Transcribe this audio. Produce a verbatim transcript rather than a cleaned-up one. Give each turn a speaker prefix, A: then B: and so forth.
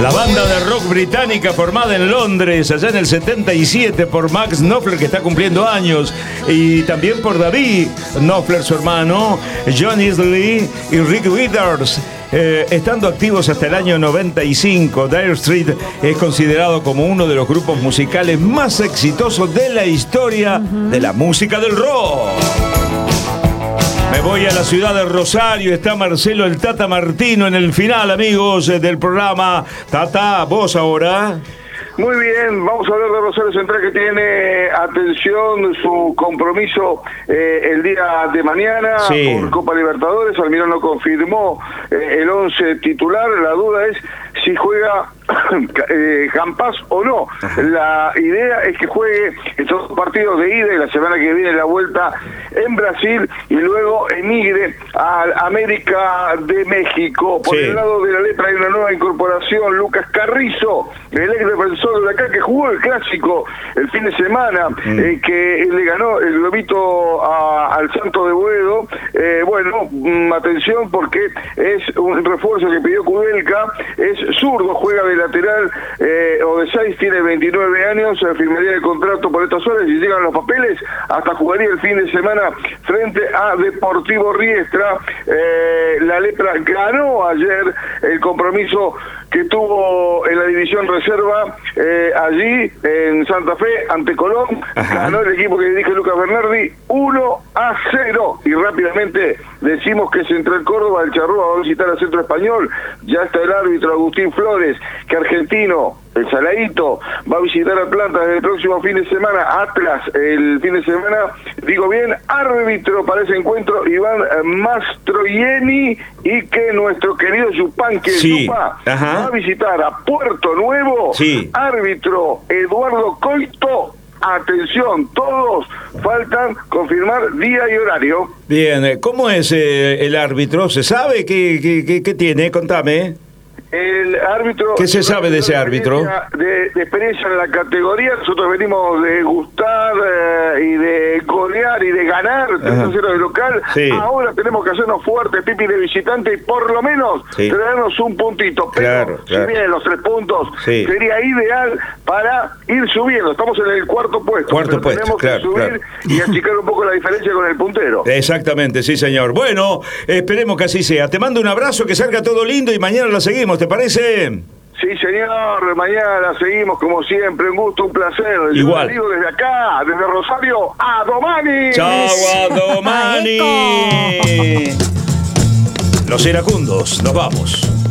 A: La banda de rock británica formada en Londres allá en el setenta y siete por Max Knopfler, que está cumpliendo años, y también por David Knopfler, su hermano, John Isley y Rick Withers. Eh, estando activos hasta el año noventa y cinco, Dire Straits es considerado como uno de los grupos musicales más exitosos de la historia uh-huh. de la música del rock. Me voy a la ciudad de Rosario, está Marcelo el Tata Martino en el final, amigos, del programa. Tata, vos ahora.
B: Muy bien, vamos a hablar de Rosario Central, que tiene, atención, su compromiso eh, el día de mañana sí. por Copa Libertadores. Almirón lo confirmó eh, el once titular. La duda es si juega eh, Campas o no. Ajá. La idea es que juegue estos partidos de ida y la semana que viene la vuelta en Brasil y luego emigre al América de México. Por sí. el lado de la letra hay una nueva incorporación, Lucas Carrizo, el ex defensor de acá que jugó el clásico el fin de semana, mm. eh, que le ganó el globito a, al Santo de Boedo. Eh, bueno, mm, atención, porque es un refuerzo que pidió Kudelka, es zurdo, juega de lateral eh, o de seis, tiene veintinueve años, eh, firmaría el contrato por estas horas y llegan los papeles, hasta jugaría el fin de semana frente a Deportivo Riestra. Eh, la letra ganó ayer el compromiso que tuvo en la división reserva eh, allí en Santa Fe ante Colón. Ajá. Ganó el equipo que dirige Lucas Bernardi uno a cero, y rápidamente decimos que Central Córdoba, el Charrúa, va a visitar al Centro Español. Ya está el árbitro Agustín Flores, que argentino, el Saladito, va a visitar Atlanta desde el próximo fin de semana. Atlas el fin de semana, digo bien, árbitro para ese encuentro Iván Mastroianni, y que nuestro querido Yupanqui
A: sí.
B: Yupa va a visitar a Puerto Nuevo, sí. árbitro Eduardo Coito. Atención, todos faltan confirmar día y horario.
A: Bien, ¿cómo es eh, el árbitro? ¿Se sabe qué, qué, qué, qué tiene? Contame.
B: El árbitro...
A: ¿Qué se sabe de ese árbitro?
B: De, de experiencia en la categoría. Nosotros venimos de gustar eh, y de golear y de ganar tres a cero de local. Sí. Ahora tenemos que hacernos fuertes, Pipi, de visitante, y por lo menos sí. traernos un puntito. Pero claro, claro. si vienen los tres puntos, sí. sería ideal para ir subiendo. Estamos en el cuarto puesto.
A: Cuarto puesto,
B: tenemos
A: claro,
B: que subir
A: claro.
B: y achicar un poco la diferencia con el puntero.
A: Exactamente, sí, señor. Bueno, esperemos que así sea. Te mando un abrazo, que salga todo lindo y mañana la seguimos. ¿Te parece?
B: Sí, señor, mañana seguimos como siempre, un gusto, un placer.
A: Igual.
B: Yo digo desde acá, desde Rosario, a Domani.
A: Chao, a Domani. Los iracundos, nos vamos.